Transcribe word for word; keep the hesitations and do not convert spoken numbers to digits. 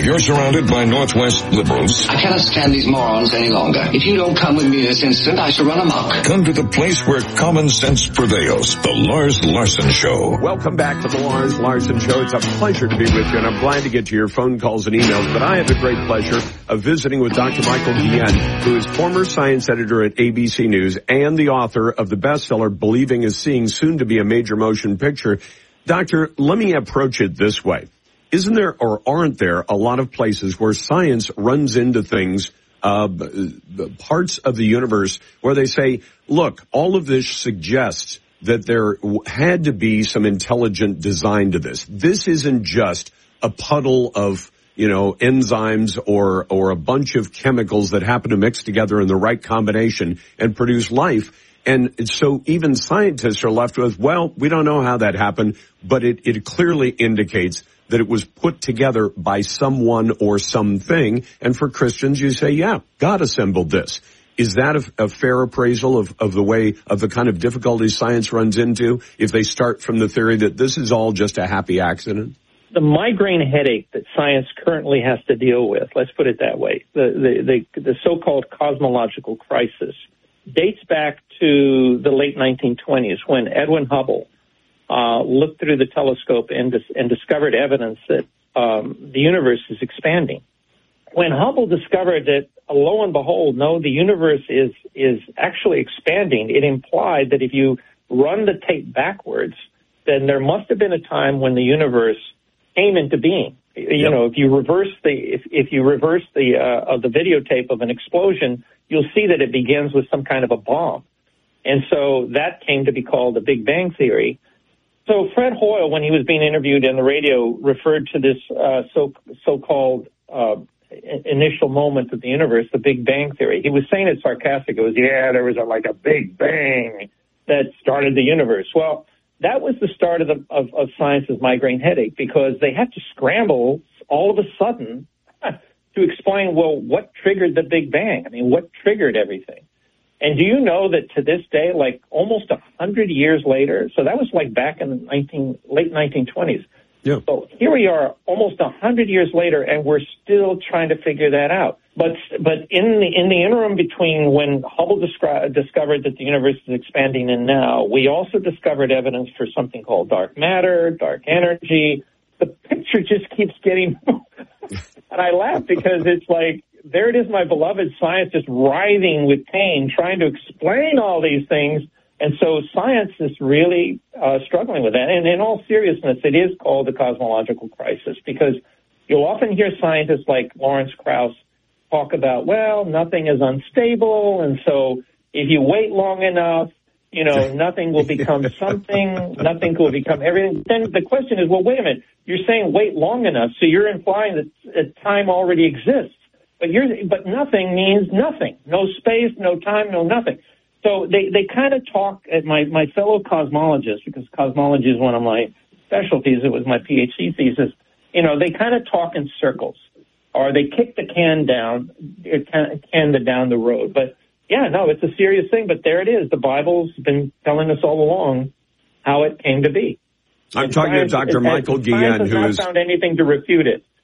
you're surrounded by Northwest liberals, I cannot stand these morons any longer. If you don't come with me this instant, I shall run amok. come to the place where common sense prevails. The Lars Larson Show. Welcome back to the Lars Larson Show. It's a pleasure to be with you, and I'm glad to get to your phone calls and emails, but I have the great pleasure of visiting with Doctor Michael Guillen, who is former science editor at A B C News and the author of the bestseller, Believing is Seeing, soon to be a major motion picture. Doctor, let me approach it this way. Isn't there or aren't there a lot of places where science runs into things, uh, parts of the universe where they say, look, all of this suggests that there had to be some intelligent design to this. This isn't just a puddle of, you know, enzymes or, or a bunch of chemicals that happen to mix together in the right combination and produce life. And so even scientists are left with, well, we don't know how that happened, but it, it clearly indicates that it was put together by someone or something. And for Christians, you say, yeah, God assembled this. Is that a, a fair appraisal of, of the way, of the kind of difficulties science runs into if they start from the theory that this is all just a happy accident? The migraine headache that science currently has to deal with, let's put it that way, the, the, the, the so-called cosmological crisis, dates back to the late nineteen twenties when Edwin Hubble uh, looked through the telescope and, dis- and discovered evidence that um, the universe is expanding. When Hubble discovered that, uh, lo and behold, no, the universe is is actually expanding, it implied that if you run the tape backwards, then there must have been a time when the universe came into being. You yep. know, if you reverse the if, if you reverse the uh, of the videotape of an explosion, you'll see that it begins with some kind of a bomb, and so that came to be called the Big Bang Theory. So Fred Hoyle, when he was being interviewed on the radio, referred to this uh, so so-called uh, initial moment of the universe, the Big Bang Theory. He was saying it sarcastically. It was, yeah, there was a, like a big bang that started the universe. Well, that was the start of, the, of, of science's migraine headache, because they had to scramble all of a sudden to explain, well, what triggered the Big Bang? I mean, what triggered everything? And do you know that to this day, like almost a hundred years later, so that was like back in the nineteen, late nineteen twenties. Yeah. So here we are almost a hundred years later, and we're still trying to figure that out. But but in the in the interim between when Hubble descri- discovered that the universe is expanding and now, we also discovered evidence for something called dark matter, dark energy. The picture just keeps getting, and I laugh because it's like, there it is, my beloved science, just writhing with pain, trying to explain all these things. And so science is really uh, struggling with that. And in all seriousness, it is called the cosmological crisis, because you'll often hear scientists like Lawrence Krauss talk about, well, nothing is unstable, and so if you wait long enough, you know, nothing will become something, nothing will become everything. Then the question is, well, wait a minute, you're saying wait long enough, so you're implying that, that time already exists. But you're, but nothing means nothing. No space, no time, no nothing. So they, they kind of talk at my, my fellow cosmologists, because cosmology is one of my specialties. It was my PhD thesis. You know, they kind of talk in circles, or they kick the can down, can the down the road. But yeah, no, it's a serious thing. But there it is. The Bible's been telling us all along how it came to be. I'm and talking science, to Doctor Michael Guillen, who has not found anything to refute it.